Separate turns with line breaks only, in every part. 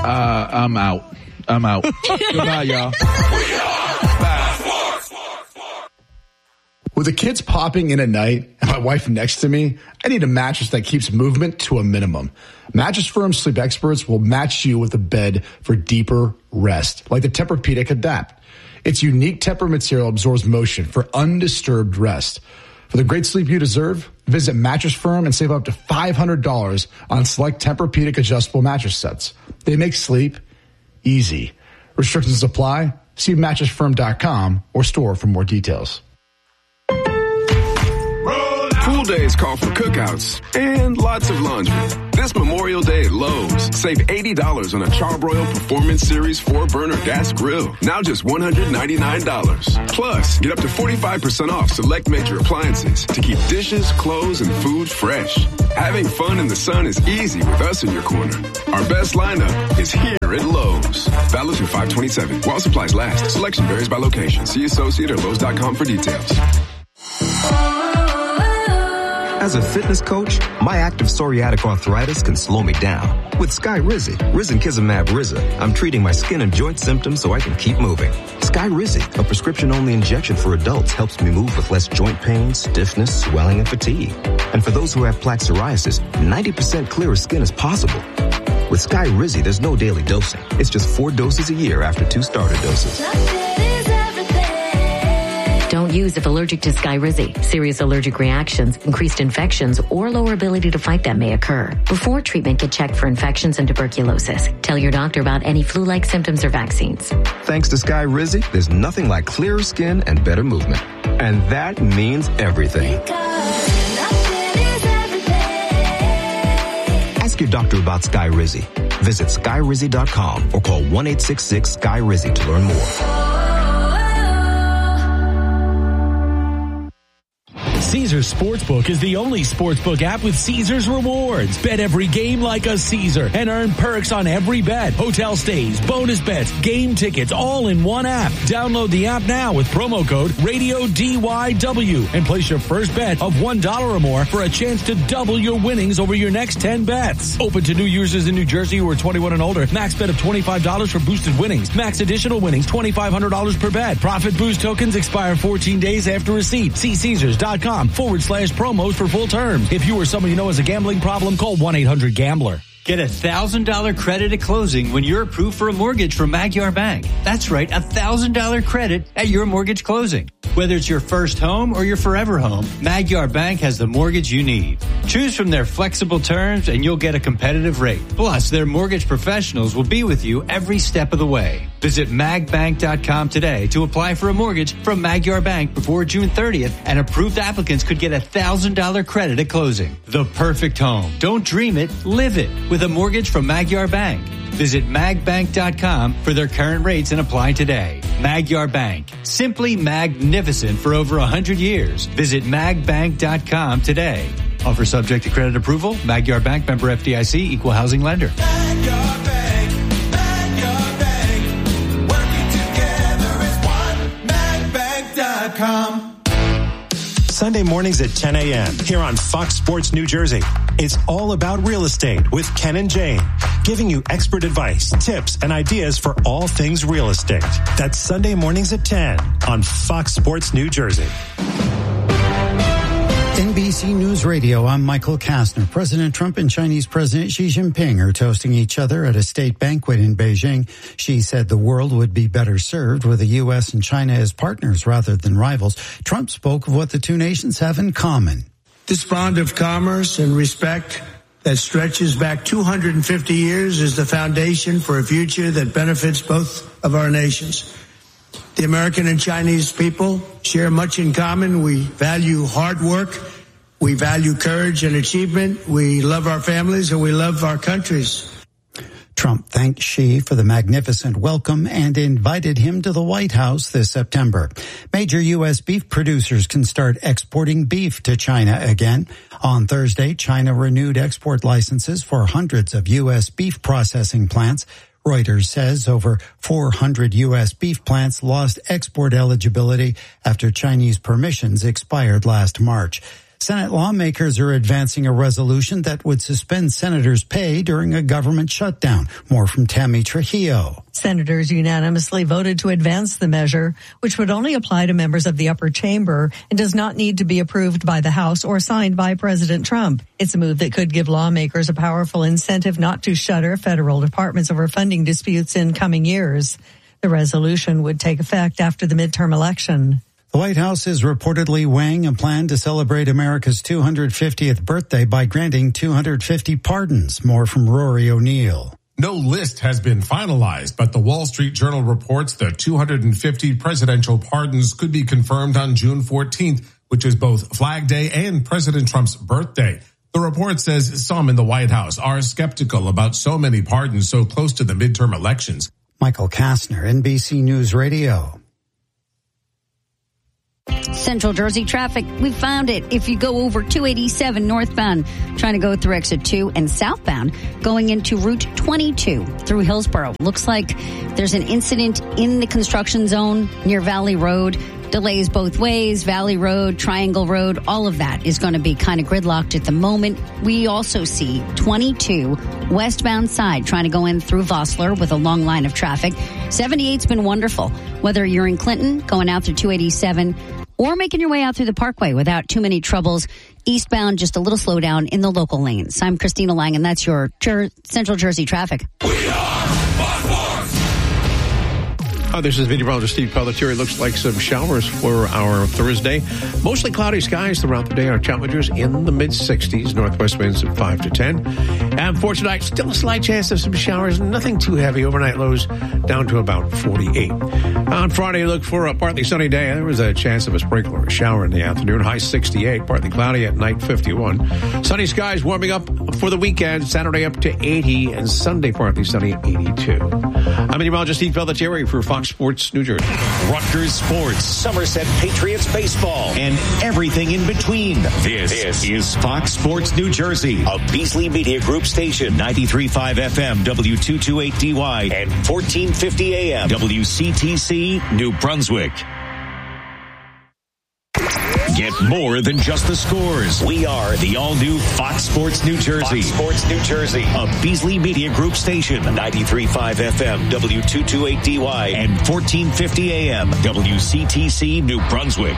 I'm out. Goodbye, y'all.
With the kids popping in at night and my wife next to me, I need a mattress that keeps movement to a minimum. Mattress Firm sleep experts will match you with a bed for deeper rest, like the Tempur-Pedic Adapt. Its unique Tempur material absorbs motion for undisturbed rest. For the great sleep you deserve, visit Mattress Firm and save up to $500 on select Tempur-Pedic adjustable mattress sets. They make sleep easy. Restrictions apply. See mattressfirm.com or store for more details.
Pool days call for cookouts and lots of laundry. This Memorial Day at Lowe's, save $80 on a Charbroil Performance Series 4-burner gas grill. Now just $199. Plus, get up to 45% off select major appliances to keep dishes, clothes, and food fresh. Having fun in the sun is easy with us in your corner. Our best lineup is here at Lowe's. Valid through 5/27. While supplies last. Selection varies by location. See associate or Lowe's.com for details.
As a fitness coach, my active psoriatic arthritis can slow me down. With Skyrizi, Risankizumab Riza, I'm treating my skin and joint symptoms so I can keep moving. Skyrizi, a prescription-only injection for adults, helps me move with less joint pain, stiffness, swelling, and fatigue. And for those who have plaque psoriasis, 90% clearer skin is possible. With Skyrizi, there's no daily dosing. It's just 4 doses a year after 2 starter doses.
Don't use if allergic to Skyrizi. Serious allergic reactions, increased infections, or lower ability to fight them may occur. Before treatment, get checked for infections and tuberculosis. Tell your doctor about any flu-like symptoms or vaccines.
Thanks to Skyrizi, there's nothing like clearer skin and better movement. And that means everything. Ask your doctor about Skyrizi. Visit Skyrizi.com or call 1-866-SKY-RIZI to learn more.
Caesars Sportsbook is the only sportsbook app with Caesars rewards. Bet every game like a Caesar and earn perks on every bet. Hotel stays, bonus bets, game tickets, all in one app. Download the app now with promo code RADIODYW and place your first bet of $1 or more for a chance to double your winnings over your next 10 bets. Open to new users in New Jersey who are 21 and older. Max bet of $25 for boosted winnings. Max additional winnings, $2,500 per bet. Profit boost tokens expire 14 days after receipt. See Caesars.com/promos for full terms. If you or someone you know has a gambling problem, call 1-800-GAMBLER.
Get $1,000 credit at closing when you're approved for a mortgage from Magyar Bank. That's right, $1,000 credit at your mortgage closing. Whether it's your first home or your forever home, Magyar Bank has the mortgage you need. Choose from their flexible terms and you'll get a competitive rate. Plus, their mortgage professionals will be with you every step of the way. Visit magbank.com today to apply for a mortgage from Magyar Bank before June 30th, and approved applicants could get $1,000 credit at closing. The perfect home. Don't dream it, live it with a mortgage from Magyar Bank. Visit magbank.com for their current rates and apply today. Magyar Bank. Simply magnificent for over 100 years. Visit magbank.com today. Offer subject to credit approval. Magyar Bank, member FDIC, equal housing lender.
Magyar Bank, working together as one. Magbank.com.
Sunday mornings at 10 a.m. here on Fox Sports New Jersey. It's all about real estate with Ken and Jane, giving you expert advice, tips, and ideas for all things real estate. That's Sunday mornings at 10 on Fox Sports New Jersey.
NBC News Radio, I'm Michael Kastner. President Trump and Chinese President Xi Jinping are toasting each other at a state banquet in Beijing. Xi said the world would be better served with the U.S. and China as partners rather than rivals. Trump spoke of what the two nations have in common.
This bond of commerce and respect that stretches back 250 years is the foundation for a future that benefits both of our nations. The American and Chinese people share much in common. We value hard work. We value courage and achievement. We love our families and we love our countries.
Trump thanked Xi for the magnificent welcome and invited him to the White House this September. Major U.S. beef producers can start exporting beef to China again. On Thursday, China renewed export licenses for hundreds of U.S. beef processing plants. Reuters says over 400 U.S. beef plants lost export eligibility after Chinese permissions expired last March. Senate lawmakers are advancing a resolution that would suspend senators' pay during a government shutdown. More from Tammy Trujillo.
Senators unanimously voted to advance the measure, which would only apply to members of the upper chamber and does not need to be approved by the House or signed by President Trump. It's a move that could give lawmakers a powerful incentive not to shutter federal departments over funding disputes in coming years. The resolution would take effect after the midterm election.
The White House is reportedly weighing a plan to celebrate America's 250th birthday by granting 250 pardons. More from Rory O'Neill.
No list has been finalized, but the Wall Street Journal reports the 250 presidential pardons could be confirmed on June 14th, which is both Flag Day and President Trump's birthday. The report says some in the White House are skeptical about so many pardons so close to the midterm elections.
Michael Kastner, NBC News Radio.
Central Jersey traffic, we found it. If you go over 287 northbound, trying to go through exit 2, and southbound, going into Route 22 through Hillsborough. Looks like there's an incident in the construction zone near Valley Road. Delays both ways, Valley Road, Triangle Road, all of that is going to be kind of gridlocked at the moment. We also see 22 westbound side trying to go in through Vossler with a long line of traffic. 78's been wonderful. Whether you're in Clinton, going out through 287, or making your way out through the Parkway without too many troubles. Eastbound, just a little slowdown in the local lanes. I'm Christina Lang, and that's your Central Jersey traffic.
This is meteorologist Steve Pelletier. Looks like some showers for our Thursday. Mostly cloudy skies throughout the day. Our temperatures in the mid-60s. Northwest winds at 5 to 10. And for tonight, still a slight chance of some showers. Nothing too heavy. Overnight lows down to about 48. On Friday, look for a partly sunny day. There was a chance of a sprinkle or a shower in the afternoon. High 68. Partly cloudy at night 51. Sunny skies warming up for the weekend. Saturday up to 80. And Sunday partly sunny at 82. I'm meteorologist Steve Pelletier for Fox Sports New Jersey.
Rutgers Sports, Somerset Patriots baseball, and everything in between. This is Fox Sports New Jersey, a Beasley Media Group station, 93.5 FM, W228DY, and 1450 AM, WCTC, New Brunswick. Get more than just the scores. We are the all-new Fox Sports New Jersey. Fox Sports New Jersey, a Beasley Media Group station, 93.5 FM, W228DY, and 1450 AM, WCTC, New Brunswick.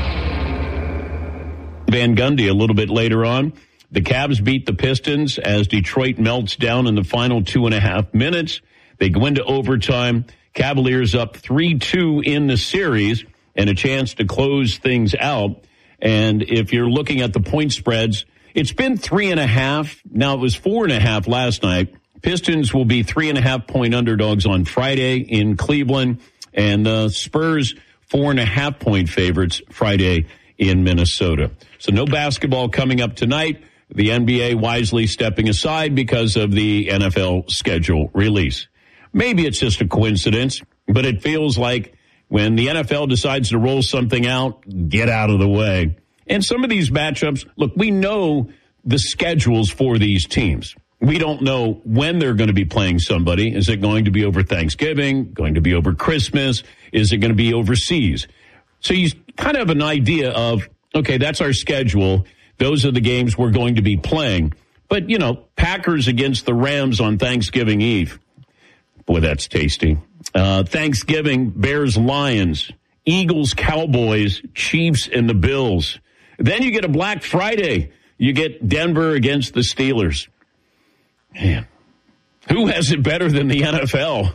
Van Gundy a little bit later on. The Cavs beat the Pistons as Detroit melts down in the final 2.5 minutes. They go into overtime. Cavaliers up 3-2 in the series, and a chance to close things out. And if you're looking at the point spreads, it's been 3.5. Now it was 4.5 last night. Pistons will be 3.5-point underdogs on Friday in Cleveland, and the Spurs 4.5-point favorites Friday in Minnesota. So no basketball coming up tonight. The NBA wisely stepping aside because of the NFL schedule release. Maybe it's just a coincidence, but it feels like when the NFL decides to roll something out, get out of the way. And some of these matchups, look, we know the schedules for these teams. We don't know when they're going to be playing somebody. Is it going to be over Thanksgiving? Going to be over Christmas? Is it going to be overseas? So you kind of have an idea of, okay, that's our schedule. Those are the games we're going to be playing. But, you know, Packers against the Rams on Thanksgiving Eve. Boy, that's tasty. Thanksgiving, Bears, Lions, Eagles, Cowboys, Chiefs, and the Bills. Then you get a Black Friday. You get Denver against the Steelers. Man, who has it better than the NFL?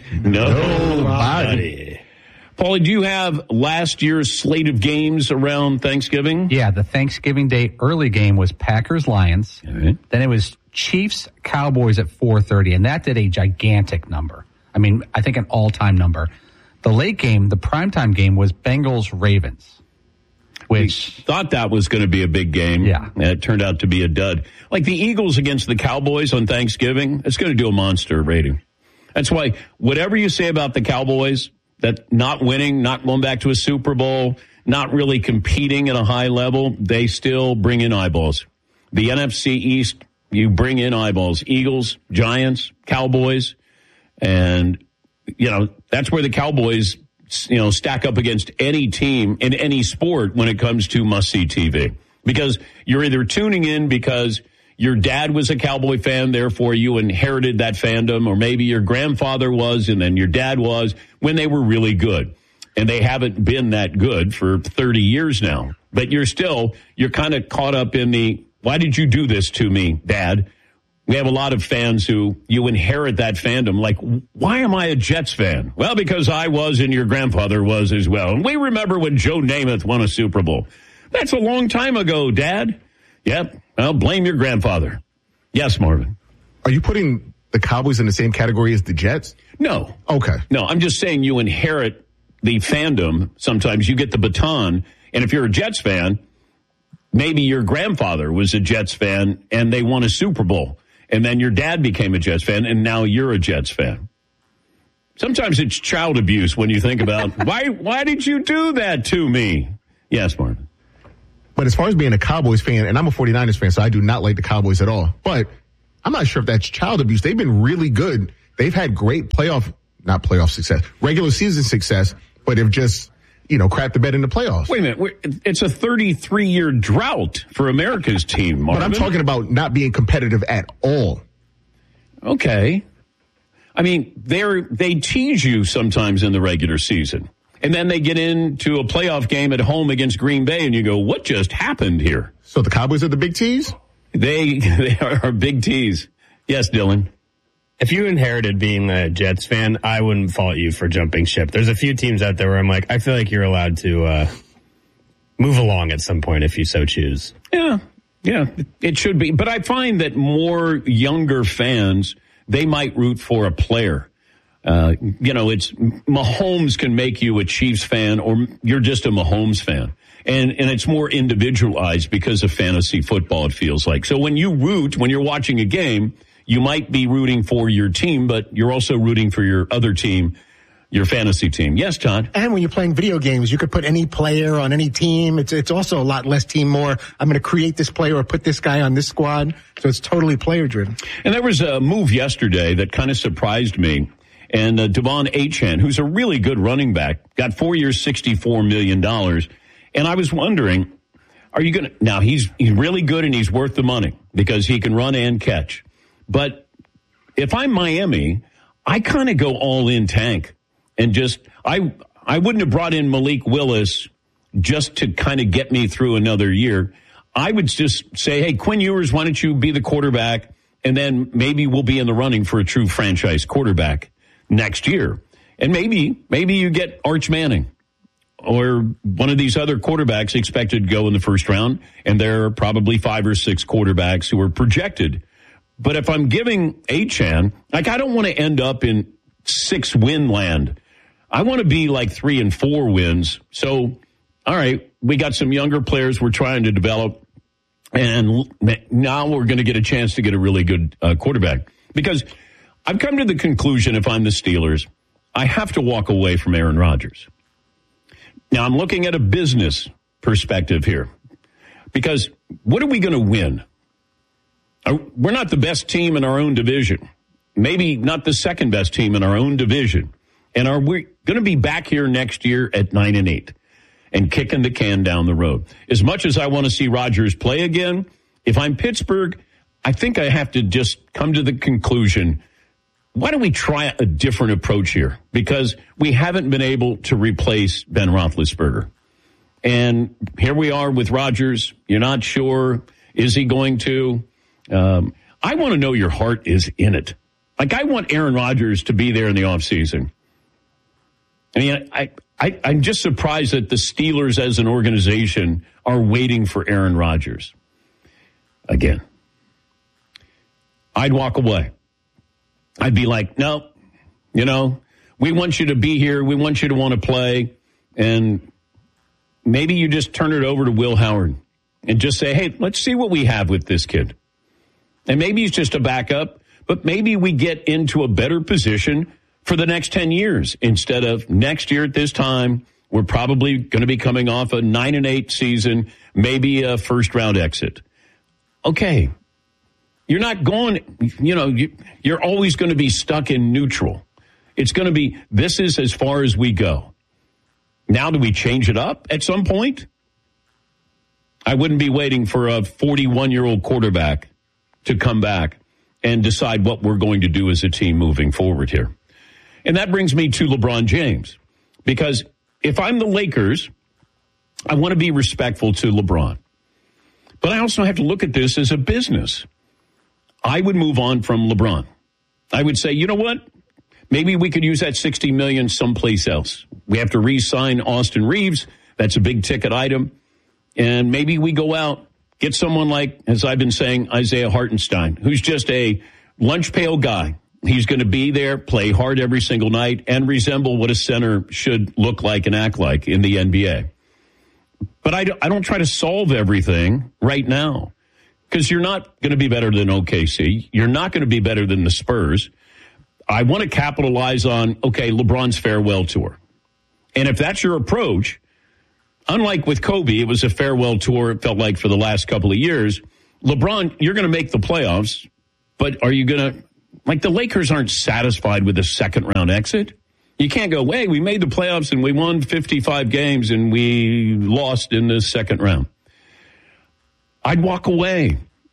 Nobody. Paulie, do you have last year's slate of games around Thanksgiving?
Yeah, the Thanksgiving Day early game was Packers-Lions. Right. Then it was Chiefs-Cowboys at 4:30, and that did a gigantic number. I mean, I think an all-time number. The late game, the primetime game, was Bengals-Ravens, which
we thought that was going to be a big game.
Yeah.
And it turned out to be a dud. Like the Eagles against the Cowboys on Thanksgiving, it's going to do a monster rating. That's why whatever you say about the Cowboys, that not winning, not going back to a Super Bowl, not really competing at a high level, they still bring in eyeballs. The NFC East, you bring in eyeballs. Eagles, Giants, Cowboys. And, you know, that's where the Cowboys, you know, stack up against any team in any sport when it comes to must-see TV. Because you're either tuning in because your dad was a Cowboy fan, therefore you inherited that fandom, or maybe your grandfather was and then your dad was when they were really good. And they haven't been that good for 30 years now. But you're kind of caught up in the, why did you do this to me, Dad? We have a lot of fans who you inherit that fandom. Like, why am I a Jets fan? Well, because I was and your grandfather was as well. And we remember when Joe Namath won a Super Bowl. That's a long time ago, Dad. Yep. Well, blame your grandfather. Yes, Marvin.
Are you putting the Cowboys in the same category as the Jets?
No.
Okay.
No, I'm just saying you inherit the fandom. Sometimes you get the baton. And if you're a Jets fan, maybe your grandfather was a Jets fan and they won a Super Bowl. And then your dad became a Jets fan, and now you're a Jets fan. Sometimes it's child abuse when you think about, why did you do that to me? Yes, Marvin.
But as far as being a Cowboys fan, and I'm a 49ers fan, so I do not like the Cowboys at all. But I'm not sure if that's child abuse. They've been really good. They've had great not playoff success, regular season success, but have just, crapped the bed in the playoffs.
Wait a minute. It's a 33-year drought for America's team, Marvin.
But I'm talking about not being competitive at all.
Okay. I mean, they tease you sometimes in the regular season. And then they get into a playoff game at home against Green Bay, and you go, what just happened here?
So the Cowboys are the big tease?
They are big tease. Yes, Dylan.
If you inherited being a Jets fan, I wouldn't fault you for jumping ship. There's a few teams out there where I'm like, I feel like you're allowed to move along at some point if you so choose.
Yeah, it should be. But I find that more younger fans, they might root for a player. It's Mahomes can make you a Chiefs fan, or you're just a Mahomes fan. And it's more individualized because of fantasy football, it feels like. So when you're watching a game, you might be rooting for your team, but you're also rooting for your other team, your fantasy team. Yes, Todd?
And when you're playing video games, you could put any player on any team. It's also a lot less team, more, I'm going to create this player or put this guy on this squad. So it's totally player-driven.
And there was a move yesterday that kind of surprised me. And Devon Achane, who's a really good running back, got 4 years, $64 million. And I was wondering, are you going to... Now, he's really good and he's worth the money because he can run and catch. But if I'm Miami, I kind of go all in tank and just, I wouldn't have brought in Malik Willis just to kind of get me through another year. I would just say, hey, Quinn Ewers, why don't you be the quarterback? And then maybe we'll be in the running for a true franchise quarterback next year. And maybe you get Arch Manning or one of these other quarterbacks expected to go in the first round. And there are probably 5 or 6 quarterbacks who are projected. But if I'm giving Achane, I don't want to end up in 6-win land. I want to be like 3 and 4 wins. So, all right, we got some younger players we're trying to develop. And now we're going to get a chance to get a really good quarterback. Because I've come to the conclusion, if I'm the Steelers, I have to walk away from Aaron Rodgers. Now, I'm looking at a business perspective here. Because what are we going to win? We're not the best team in our own division. Maybe not the second best team in our own division. And are we going to be back here next year at 9-8 and kicking the can down the road? As much as I want to see Rodgers play again, if I'm Pittsburgh, I think I have to just come to the conclusion, why don't we try a different approach here? Because we haven't been able to replace Ben Roethlisberger. And here we are with Rodgers. You're not sure. Is he going to? I want to know your heart is in it. Like, I want Aaron Rodgers to be there in the offseason. I mean, I'm just surprised that the Steelers as an organization are waiting for Aaron Rodgers. Again, I'd walk away. I'd be like, no, we want you to be here. We want you to want to play. And maybe you just turn it over to Will Howard and just say, hey, let's see what we have with this kid. And maybe he's just a backup, but maybe we get into a better position for the next 10 years instead of next year at this time. We're probably going to be coming off a 9-8 season, maybe a first-round exit. Okay. You're not going, you're always going to be stuck in neutral. It's going to be, this is as far as we go. Now, do we change it up at some point? I wouldn't be waiting for a 41-year-old quarterback to come back and decide what we're going to do as a team moving forward here. And that brings me to LeBron James, because if I'm the Lakers, I want to be respectful to LeBron. But I also have to look at this as a business. I would move on from LeBron. I would say, you know what? Maybe we could use that $60 million someplace else. We have to re-sign Austin Reeves. That's a big ticket item. And maybe we go out, get someone like, as I've been saying, Isaiah Hartenstein, who's just a lunch pail guy. He's going to be there, play hard every single night, and resemble what a center should look like and act like in the NBA. But I don't try to solve everything right now, because you're not going to be better than OKC. You're not going to be better than the Spurs. I want to capitalize on, okay, LeBron's farewell tour. And if that's your approach, unlike with Kobe, it was a farewell tour, it felt like, for the last couple of years. LeBron, you're going to make the playoffs, but are you going to, like, the Lakers aren't satisfied with a second-round exit. You can't go, hey, we made the playoffs and we won 55 games and we lost in the second round. I'd walk away.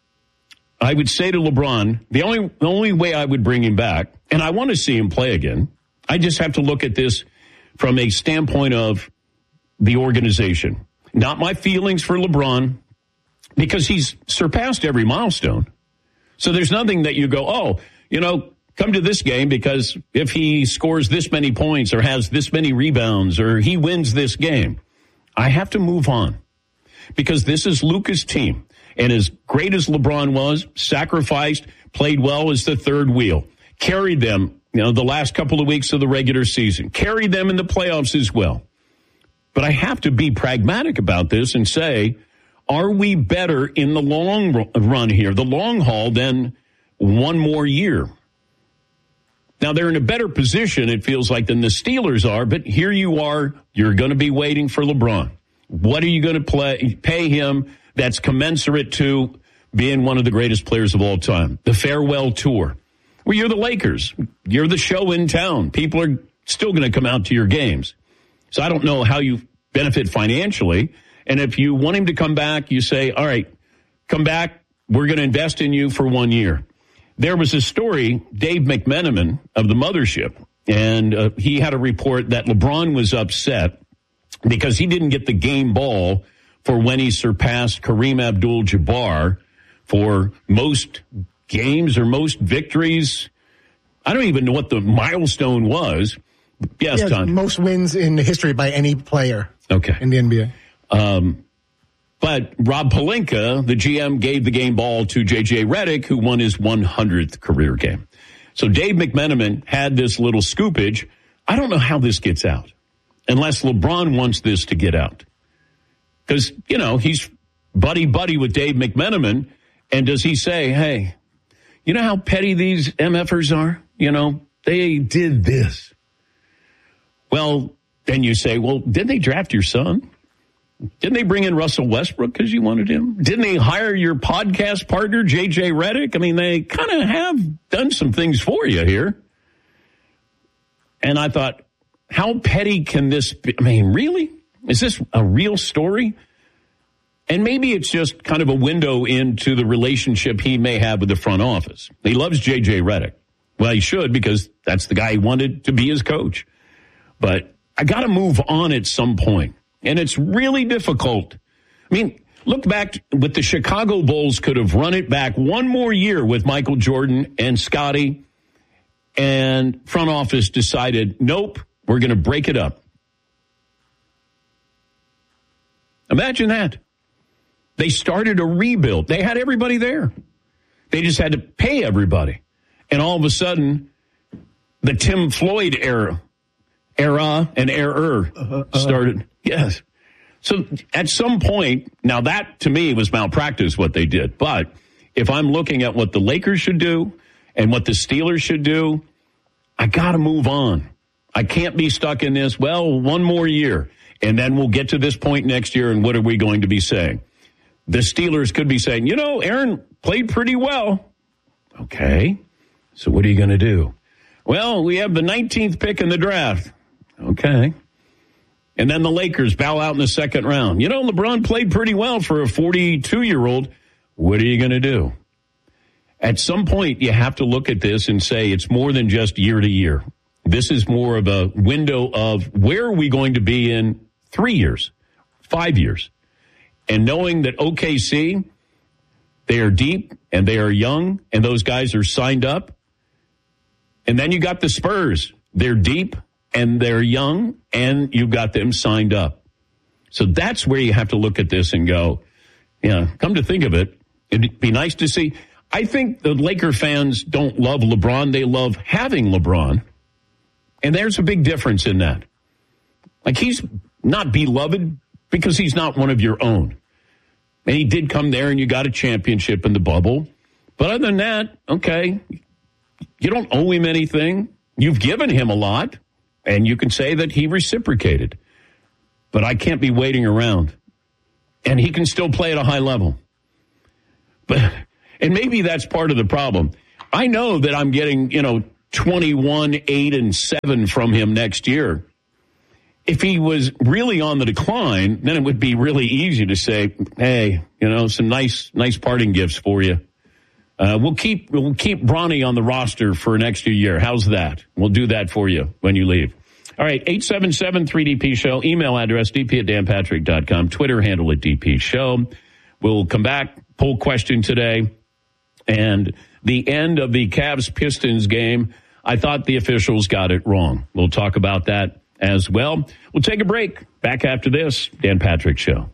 I would say to LeBron, the only way I would bring him back, and I want to see him play again, I just have to look at this from a standpoint of the organization. Not my feelings for LeBron, because he's surpassed every milestone. So there's nothing that you go, oh, you know, come to this game because if he scores this many points or has this many rebounds or he wins this game. I have to move on, because this is Luka's team. And as great as LeBron was, sacrificed, played well as the third wheel, carried them, you know, the last couple of weeks of the regular season, carried them in the playoffs as well. But I have to be pragmatic about this and say, are we better in the long run here, the long haul, than one more year? Now, they're in a better position, it feels like, than the Steelers are, but here you are, you're going to be waiting for LeBron. What are you going to pay him that's commensurate to being one of the greatest players of all time? The farewell tour. Well, you're the Lakers. You're the show in town. People are still going to come out to your games. So I don't know how you benefit financially. And if you want him to come back, you say, all right, come back. We're going to invest in you for 1 year. There was a story, Dave McMenamin of the Mothership, and he had a report that LeBron was upset because he didn't get the game ball for when he surpassed Kareem Abdul-Jabbar for most games or most victories. I don't even know what the milestone was. Yes, Tom.
Most wins in history by any player in the NBA.
But Rob Pelinka, the GM, gave the game ball to J.J. Redick, who won his 100th career game. So Dave McMenamin had this little scoopage. I don't know how this gets out, unless LeBron wants this to get out. Because, you know, he's buddy-buddy with Dave McMenamin, and does he say, hey, you know how petty these MFers are? You know, they did this. Well, then you say, well, didn't they draft your son? Didn't they bring in Russell Westbrook because you wanted him? Didn't they hire your podcast partner, J.J. Redick? I mean, they kind of have done some things for you here. And I thought, how petty can this be? I mean, really? Is this a real story? And maybe it's just kind of a window into the relationship he may have with the front office. He loves J.J. Redick. Well, he should, because that's the guy he wanted to be his coach. But I got to move on at some point. And it's really difficult. I mean, look back with the Chicago Bulls, could have run it back one more year with Michael Jordan and Scottie, and front office decided, nope, we're going to break it up. Imagine that. They started a rebuild. They had everybody there. They just had to pay everybody. And all of a sudden, the Tim Floyd era started. Yes. So at some point, now that to me was malpractice what they did. But if I'm looking at what the Lakers should do and what the Steelers should do, I got to move on. I can't be stuck in this, well, one more year, and then we'll get to this point next year, and what are we going to be saying? The Steelers could be saying, you know, Aaron played pretty well. Okay. So what are you going to do? Well, we have the 19th pick in the draft. Okay. And then the Lakers bow out in the second round. You know, LeBron played pretty well for a 42-year-old. What are you going to do? At some point, you have to look at this and say it's more than just year to year. This is more of a window of where are we going to be in 3 years, 5 years. And knowing that OKC, they are deep and they are young and those guys are signed up. And then you got the Spurs. They're deep and they're young and you've got them signed up. So that's where you have to look at this and go, yeah, come to think of it, it'd be nice to see. I think the Laker fans don't love LeBron. They love having LeBron. And there's a big difference in that. Like, he's not beloved because he's not one of your own. And he did come there and you got a championship in the bubble. But other than that, okay, you don't owe him anything. You've given him a lot, and you can say that he reciprocated. But I can't be waiting around. And he can still play at a high level. And maybe that's part of the problem. I know that I'm getting, 21, 8, and 7 from him next year. If he was really on the decline, then it would be really easy to say, hey, some nice parting gifts for you. We'll keep Bronny on the roster for an extra year. How's that? We'll do that for you when you leave. All right, 877-3DP Show. Email address, dp@danpatrick.com. Twitter handle at DP Show. We'll come back, poll question today. And the end of the Cavs-Pistons game, I thought the officials got it wrong. We'll talk about that as well. We'll take a break. Back after this, Dan Patrick Show.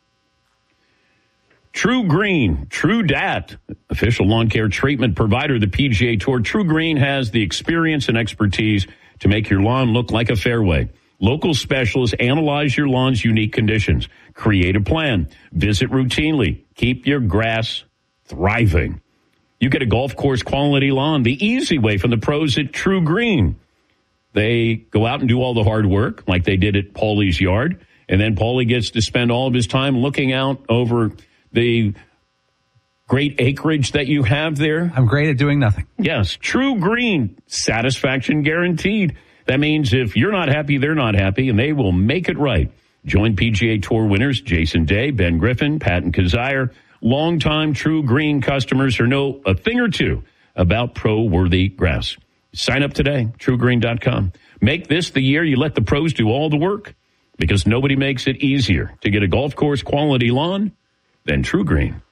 True Green, True Dat, official lawn care treatment provider of the PGA Tour. True Green has the experience and expertise to make your lawn look like a fairway. Local specialists analyze your lawn's unique conditions. Create a plan. Visit routinely. Keep your grass thriving. You get a golf course quality lawn the easy way from the pros at True Green. They go out and do all the hard work like they did at Paulie's yard. And then Paulie gets to spend all of his time looking out over the great acreage that you have there.
I'm great at doing nothing.
Yes. True Green. Satisfaction guaranteed. That means if you're not happy, they're not happy, and they will make it right. Join PGA Tour winners Jason Day, Ben Griffin, Patton Kazire. Longtime True Green customers who know a thing or two about pro-worthy grass. Sign up today, truegreen.com. Make this the year you let the pros do all the work, because nobody makes it easier to get a golf course quality lawn than True Green.